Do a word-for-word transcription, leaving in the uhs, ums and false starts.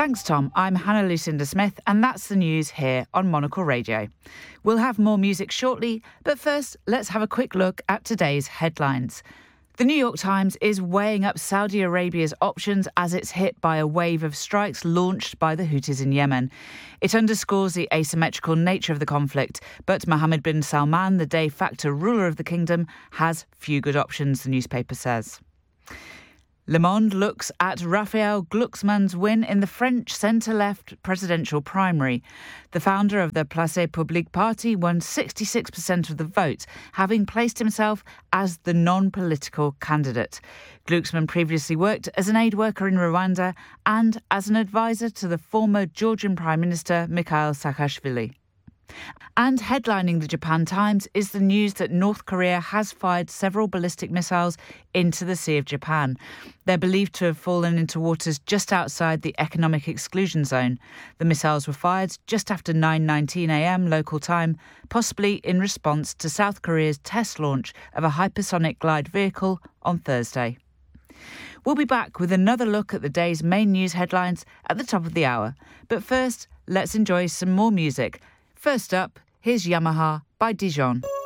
Thanks, Tom. I'm Hannah Lucinda Smith, and that's the news here on Monocle Radio. We'll have more music shortly, but first, let's have a quick look at today's headlines. The New York Times is weighing up Saudi Arabia's options as it's hit by a wave of strikes launched by the Houthis in Yemen. It underscores the asymmetrical nature of the conflict, but Mohammed bin Salman, the de facto ruler of the kingdom, has few good options, the newspaper says. Le Monde looks at Raphael Glucksmann's win in the French centre-left presidential primary. The founder of the Place Publique party won sixty-six percent of the vote, having placed himself as the non-political candidate. Glucksmann previously worked as an aid worker in Rwanda and as an advisor to the former Georgian Prime Minister Mikhail Saakashvili. And headlining the Japan Times is the news that North Korea has fired several ballistic missiles into the Sea of Japan. They're believed to have fallen into waters just outside the economic exclusion zone. The missiles were fired just after nine nineteen a.m. local time, possibly in response to South Korea's test launch of a hypersonic glide vehicle on Thursday. We'll be back with another look at the day's main news headlines at the top of the hour. But first, let's enjoy some more music. First up, here's Yamaha by Dijon.